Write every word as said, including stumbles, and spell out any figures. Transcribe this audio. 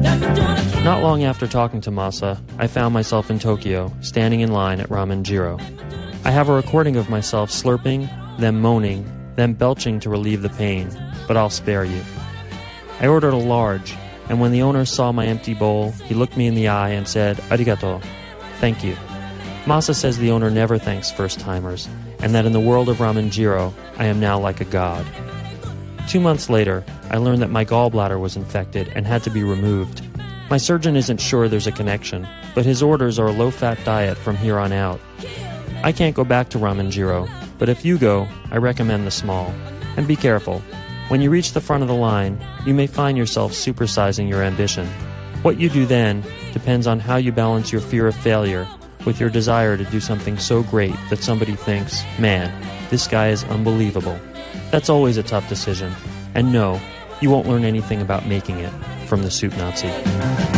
Not long after talking to Masa, I found myself in Tokyo, standing in line at Ramen Jiro. I have a recording of myself slurping, then moaning, then belching to relieve the pain, but I'll spare you. I ordered a large, and when the owner saw my empty bowl, he looked me in the eye and said, "Arigato," thank you. Masa says the owner never thanks first-timers, and that in the world of Ramen Jiro, I am now like a god. Two months later, I learned that my gallbladder was infected and had to be removed. My surgeon isn't sure there's a connection, but his orders are a low-fat diet from here on out. I can't go back to Ramen Jiro, but if you go, I recommend the small. And be careful. When you reach the front of the line, you may find yourself supersizing your ambition. What you do then depends on how you balance your fear of failure with your desire to do something so great that somebody thinks, man, this guy is unbelievable. That's always a tough decision. And no, you won't learn anything about making it from the Soup Nazi.